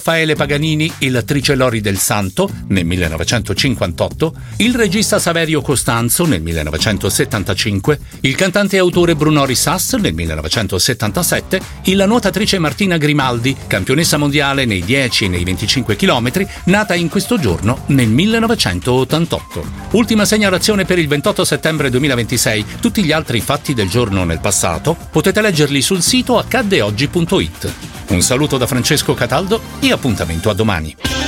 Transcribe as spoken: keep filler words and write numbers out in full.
Raffaele Paganini il Tricellori del Santo nel millenovecentocinquantotto, il regista Saverio Costanzo nel millenovecentosettantacinque, il cantante e autore Bruno Risas nel millenovecentosettantasette, e la nuotatrice Martina Grimaldi, campionessa mondiale nei dieci e nei venticinque chilometri, nata in questo giorno nel millenovecentottantotto. Ultima segnalazione per il ventotto settembre duemilaventisei. Tutti gli altri fatti del giorno nel passato potete leggerli sul sito accadde oggi punto it. Un saluto da Francesco Cataldo e appuntamento a domani.